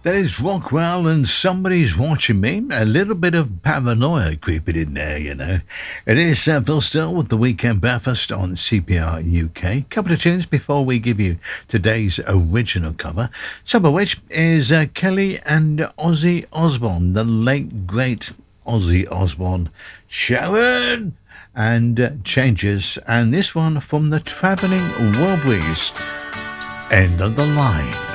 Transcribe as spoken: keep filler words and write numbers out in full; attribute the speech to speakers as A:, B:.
A: That is Rockwell and Somebody's Watching Me. A little bit of paranoia creeping in there, you know. It is uh, Phil Still with the Weekend Breakfast on C P R U K. Couple of tunes before we give you today's original cover. Some of which is uh, Kelly and Ozzy Osbourne, the late great Ozzy Osbourne. Sharon! And uh, Changes. And this one from the Travelling Wilburys. End of the line.